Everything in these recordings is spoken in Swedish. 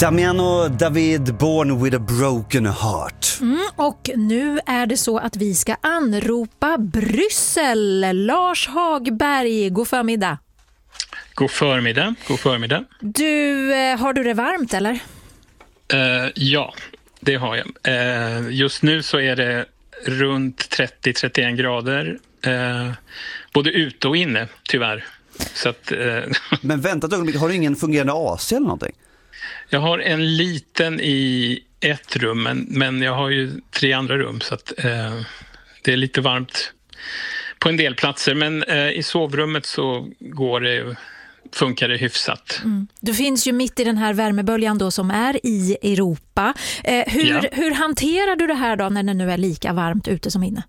Damiano David, Born with a broken heart. Och nu är det så att vi ska anropa Bryssel. Lars Hagberg, god förmiddag. God förmiddag, god förmiddag. Har du det varmt eller? Ja, det har jag. Just nu så är det runt 30-31 grader. Både ute och inne, tyvärr. Så att, Men vänta ett ögonblick, har du ingen fungerande AC eller någonting? Jag har en liten i ett rum, men jag har ju 3 andra rum så att det är lite varmt på en del platser. Men i sovrummet så funkar det hyfsat. Du finns ju mitt i den här värmeböljan då som är i Europa. Hur hanterar du det här då när det nu är lika varmt ute som inne?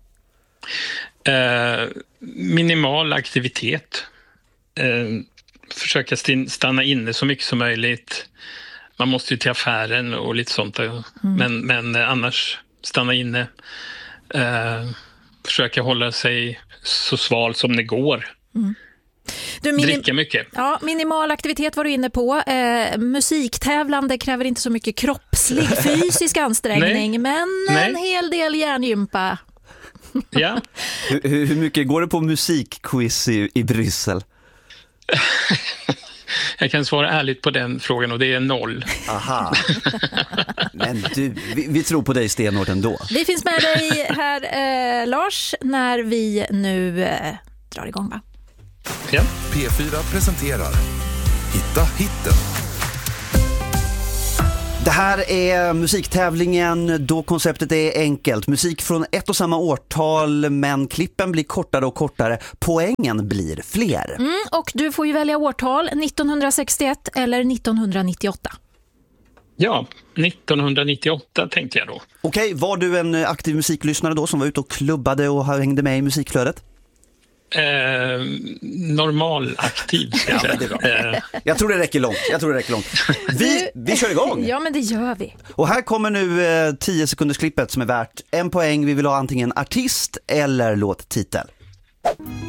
Minimal aktivitet. Försöka stanna inne så mycket som möjligt. Man måste ju till affären och lite sånt. Men annars stanna inne. Försöka hålla sig så sval som det går. Dricka mycket. Ja, minimal aktivitet var du inne på. Musiktävlande kräver inte så mycket kroppslig fysisk ansträngning. Men en hel del hjärngympa. Ja. Hur mycket går det på musikquiz i Bryssel? Jag kan svara ärligt på den frågan och det är 0. Aha. Men du, vi tror på dig stenhårt ändå. Vi finns med dig här, Lars, när vi nu drar igång, va? Ja. P4 presenterar Hitta hitten. Det här är musiktävlingen då konceptet är enkelt. Musik från ett och samma årtal, men klippen blir kortare och kortare. Poängen blir fler. Och du får ju välja årtal, 1961 eller 1998. Ja, 1998 tänkte jag då. Okej, var du en aktiv musiklyssnare då som var ute och klubbade och hängde med i musikflödet? Normal aktiv. Ja, men det är bra. Jag tror det räcker långt. Vi kör igång. Ja, men det gör vi. Och här kommer nu 10 sekunders klippet som är värt 1 poäng. Vi vill ha antingen artist eller låttitel.